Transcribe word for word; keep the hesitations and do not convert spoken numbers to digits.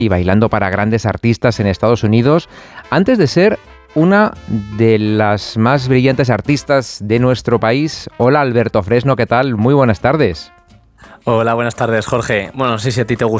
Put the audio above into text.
y bailando para grandes artistas en Estados Unidos, antes de ser una de las más brillantes artistas de nuestro país. Hola, Alberto Fresno, ¿qué tal? Muy buenas tardes. Hola, buenas tardes, Jorge. Bueno, no sé si a ti te gusta